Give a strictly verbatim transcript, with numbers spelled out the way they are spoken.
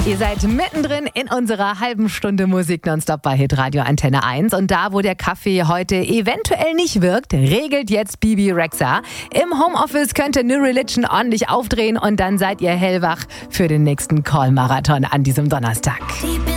Ihr seid mittendrin in unserer halben Stunde Musik nonstop bei Hitradio Antenne eins. Und da, wo der Kaffee heute eventuell nicht wirkt, regelt jetzt Bebe Rexha. Im Homeoffice könnt ihr New Religion ordentlich aufdrehen und dann seid ihr hellwach für den nächsten Call-Marathon an diesem Donnerstag.